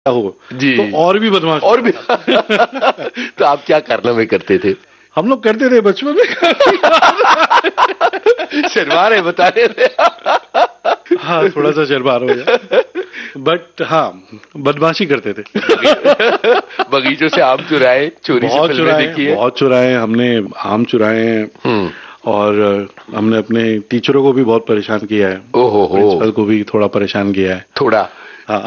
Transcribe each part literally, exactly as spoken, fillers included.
हो जी तो और भी बदमाश और भी तो आप क्या कारनामे करते थे? हम लोग करते थे बचपन में। शर्मा रहे बता रहे थे। हाँ थोड़ा सा शर्मा हो गया, बट हाँ बदमाशी करते थे। बगीचों से आम चुराए, चोरी से फिल्में देखी है? बहुत चुराए हमने, आम चुराए हैं और हमने अपने टीचरों को भी बहुत परेशान किया है। ओहो हो, प्रिंसिपल को भी थोड़ा परेशान किया है। थोड़ा? हाँ।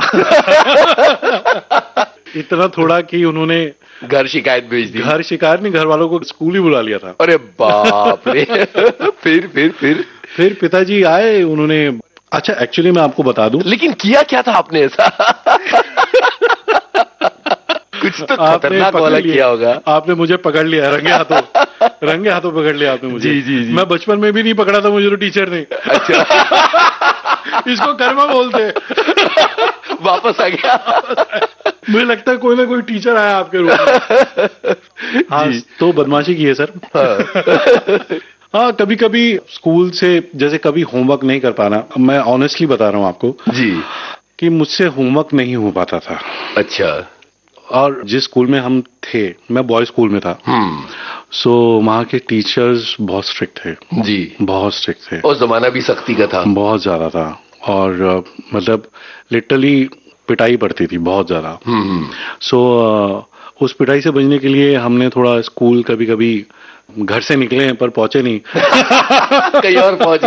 इतना थोड़ा कि उन्होंने घर शिकायत भेज दी। घर शिकायत नहीं, घर वालों को स्कूल ही बुला लिया था। अरे बाप रे। फिर फिर फिर फिर पिताजी आए, उन्होंने, अच्छा एक्चुअली मैं आपको बता दूं, लेकिन किया क्या था आपने ऐसा? कुछ तो खतरनाक वाला किया होगा। आपने मुझे पकड़ लिया रंगे हाथों, रंगे हाथों पकड़ लिया आपने मुझे। जी जी जी। मैं बचपन में भी नहीं पकड़ा था मुझे तो टीचर ने। अच्छा। इसको कर्मा बोलते। वापस आ गया। मुझे लगता है कोई ना कोई टीचर आया आपके रूप में। हाँ तो बदमाशी की है सर। हाँ कभी कभी स्कूल से जैसे कभी होमवर्क नहीं कर पाना, मैं ऑनेस्टली बता रहा हूँ आपको जी कि मुझसे होमवर्क नहीं हो पाता था। अच्छा। और जिस स्कूल में हम थे, मैं बॉय स्कूल में था, सो वहाँ के टीचर्स बहुत स्ट्रिक्ट थे जी, बहुत स्ट्रिक्ट थे। और जमाना भी सख्ती का था, बहुत ज्यादा था, और uh, मतलब लिटरली पिटाई पड़ती थी बहुत ज्यादा। सो uh, उस पिटाई से बचने के लिए हमने थोड़ा स्कूल कभी कभी घर से निकले पर पहुंचे नहीं। कहीं और पहुंच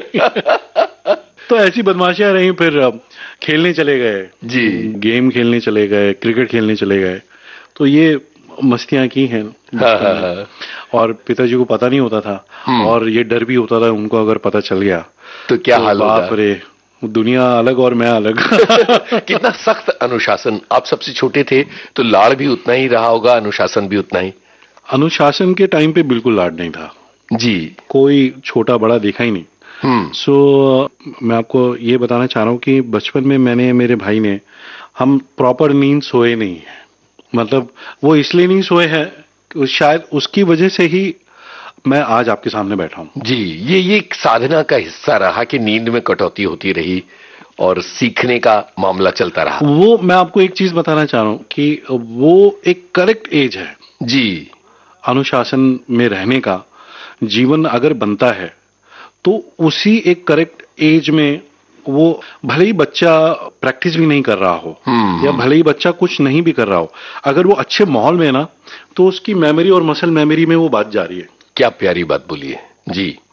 गए। तो ऐसी बदमाशियां रही। फिर खेलने चले गए जी, गेम खेलने चले गए, क्रिकेट खेलने चले गए, तो ये मस्तियां की हैं। हाँ, हाँ, हाँ। और पिताजी को पता नहीं होता था, और ये डर भी होता था उनको अगर पता चल गया तो क्या तो हाल होगा। बाप रे, दुनिया अलग और मैं अलग। कितना सख्त अनुशासन। आप सबसे छोटे थे तो लाड़ भी उतना ही रहा होगा, अनुशासन भी उतना ही? अनुशासन के टाइम पे बिल्कुल लाड नहीं था जी, कोई छोटा बड़ा देखा ही नहीं। सो so, मैं आपको ये बताना चाह रहा हूँ कि बचपन में मैंने, मेरे भाई ने, हम प्रॉपर नींद सोए नहीं है। मतलब वो इसलिए नहीं सोए हैं, शायद उसकी वजह से ही मैं आज आपके सामने बैठा हूँ। जी, ये ये एक साधना का हिस्सा रहा कि नींद में कटौती होती रही और सीखने का मामला चलता रहा। वो मैं आपको एक चीज बताना चाह रहा हूँ कि वो एक करेक्ट एज है जी, अनुशासन में रहने का। जीवन अगर बनता है तो उसी एक करेक्ट एज में, वो भले ही बच्चा प्रैक्टिस भी नहीं कर रहा हो या भले ही बच्चा कुछ नहीं भी कर रहा हो, अगर वो अच्छे माहौल में ना, तो उसकी मेमोरी और मसल मेमोरी में वो बात जा रही है। क्या प्यारी बात बोली है जी।